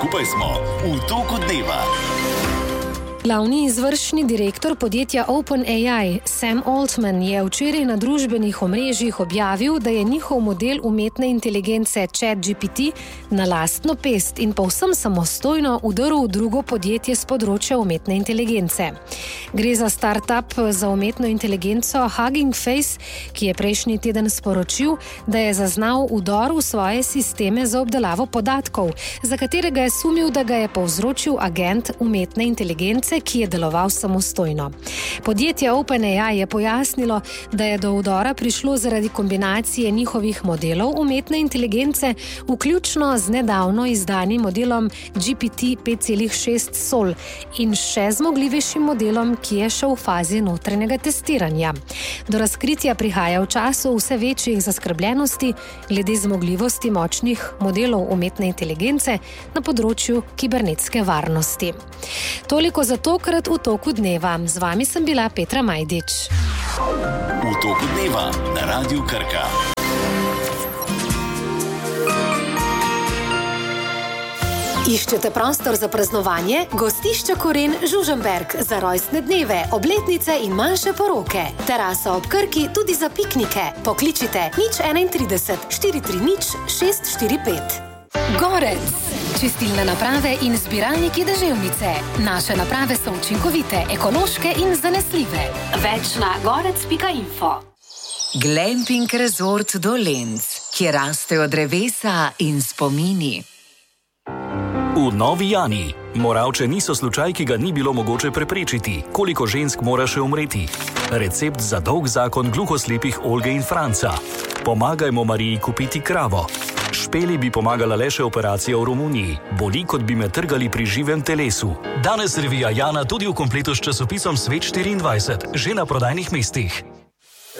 Skupaj smo v toku dneva. Glavni izvršni direktor podjetja OpenAI, Sam Altman, je včeraj na družbenih omrežjih objavil, da je njihov model umetne inteligence ChatGPT na lastno pest in povsem samostojno vdrl v drugo podjetje s področja umetne inteligence. Gre za startup za umetno inteligenco Hugging Face, ki je prejšnji teden sporočil, da je zaznal vdor v svoje sisteme za obdelavo podatkov, za katerega je sumil, da ga je povzročil agent umetne inteligence, ki je deloval samostojno. Podjetje OpenAI je pojasnilo, da je do vdora prišlo zaradi kombinacije njihovih modelov umetne inteligence, vključno z nedavno izdanim modelom GPT 5.6 Sol in še zmogljivejšim modelom, ki je še v fazi notranjega testiranja. Do razkritja prihaja v času vse večjih zaskrbljenosti glede zmogljivosti močnih modelov umetne inteligence na področju kibernetske varnosti. Toliko za tokrat v toku dneva. Z vami sem bila Petra Majdič. V toku dneva na Radiu Krka. Iščete prostor za praznovanje? Gostišče Koren Žužemberk za rojstne dneve, obletnice in manjše poroke. Terasa ob Krki tudi za piknike. Pokličite 031 430 645. Gorec. Čistilne naprave in zbiralniki deževnice. Naše naprave so učinkovite, ekološke in zanesljive. Več na gorec.info. Glamping Resort Dolenc, kjer rastejo drevesa in spomini. V Novi Jani. Moravče niso slučaj, ki ga ni bilo mogoče preprečiti. Koliko žensk mora še umreti? Recept za dolg zakon gluhoslepih Olge in Franca. Pomagajmo Mariji kupiti kravo. Špeli bi pomagala le še operacija v Romuniji. Boli, kot bi me trgali pri živem telesu. Danes revija Jana tudi v kompletu s časopisom Svet 24, že na prodajnih mestih.